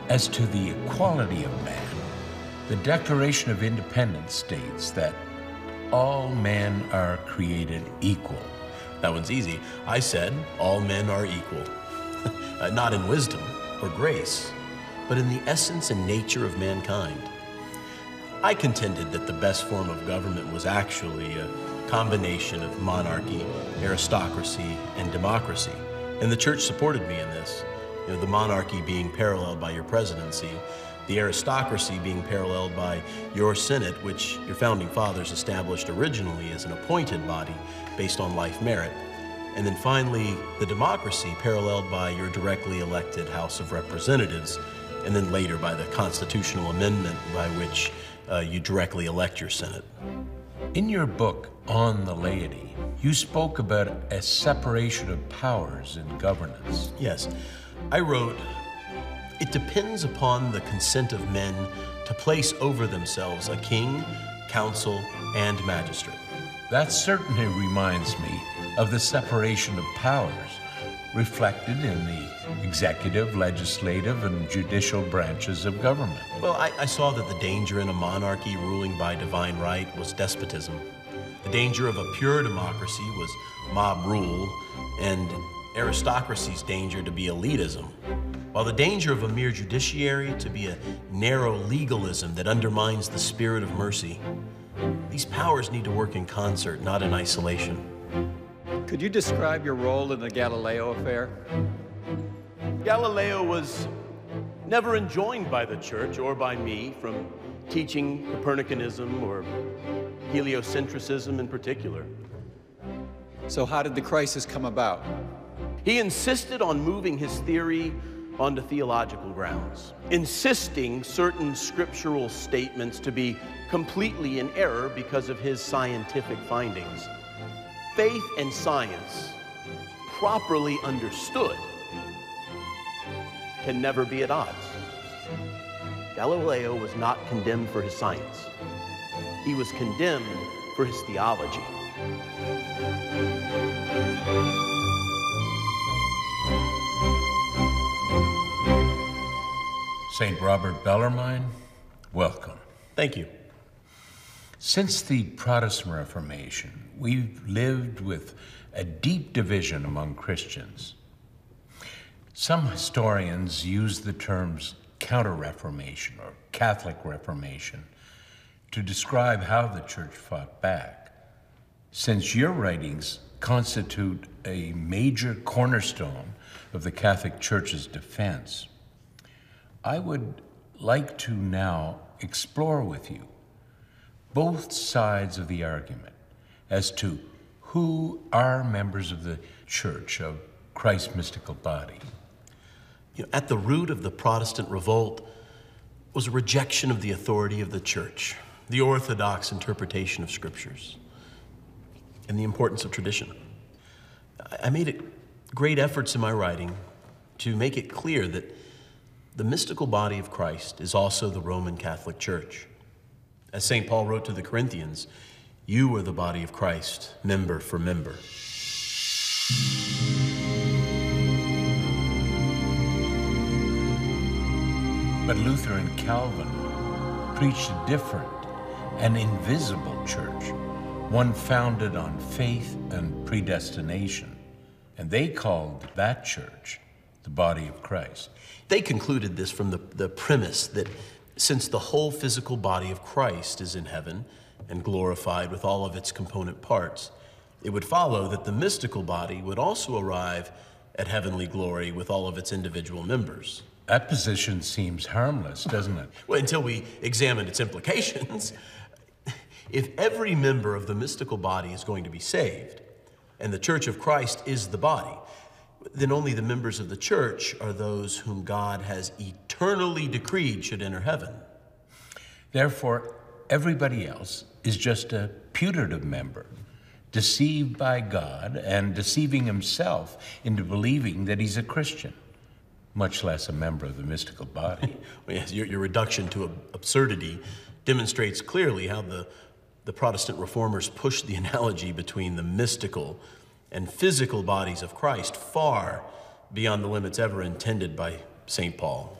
As to the equality of man, the Declaration of Independence states that all men are created equal. That one's easy. I said all men are equal. Not in wisdom or grace, but in the essence and nature of mankind. I contended that the best form of government was actually a combination of monarchy, aristocracy, and democracy. And the church supported me in this. The monarchy being paralleled by your presidency, the aristocracy being paralleled by your Senate, which your founding fathers established originally as an appointed body based on life merit. And then finally, the democracy paralleled by your directly elected House of Representatives, and then later by the constitutional amendment by which you directly elect your Senate. In your book, On the Laity, you spoke about a separation of powers in governance. Yes. I wrote, "It depends upon the consent of men to place over themselves a king, council, and magistrate." That certainly reminds me of the separation of powers reflected in the executive, legislative, and judicial branches of government. Well, I saw that the danger in a monarchy ruling by divine right was despotism. The danger of a pure democracy was mob rule, and aristocracy's danger to be elitism, while the danger of a mere judiciary to be a narrow legalism that undermines the spirit of mercy. These powers need to work in concert, not in isolation. Could you describe your role in the Galileo affair? Galileo was never enjoined by the church or by me from teaching Copernicanism or heliocentrism in particular. So how did the crisis come about? He insisted on moving his theory onto theological grounds, insisting certain scriptural statements to be completely in error because of his scientific findings. Faith and science, properly understood, can never be at odds. Galileo was not condemned for his science. He was condemned for his theology. St. Robert Bellarmine, welcome. Thank you. Since the Protestant Reformation, we've lived with a deep division among Christians. Some historians use the terms Counter-Reformation or Catholic Reformation to describe how the Church fought back. Since your writings constitute a major cornerstone of the Catholic Church's defense, I would like to now explore with you both sides of the argument as to who are members of the Church, of Christ's mystical body. At the root of the Protestant revolt was a rejection of the authority of the Church, the orthodox interpretation of scriptures, and the importance of tradition. I made great efforts in my writing to make it clear that the mystical body of Christ is also the Roman Catholic Church. As St. Paul wrote to the Corinthians, you are the body of Christ, member for member. But Luther and Calvin preached a different, an invisible church, one founded on faith and predestination. And they called that church the body of Christ. They concluded this from the premise that since the whole physical body of Christ is in heaven and glorified with all of its component parts, it would follow that the mystical body would also arrive at heavenly glory with all of its individual members. That position seems harmless, doesn't it? Well, until we examine its implications. If every member of the mystical body is going to be saved, and the Church of Christ is the body, then only the members of the church are those whom God has eternally decreed should enter heaven. Therefore, everybody else is just a putative member, deceived by God and deceiving himself into believing that he's a Christian, much less a member of the mystical body. Well, yes, your reduction to absurdity demonstrates clearly how the Protestant reformers pushed the analogy between the mystical and physical bodies of Christ far beyond the limits ever intended by St. Paul.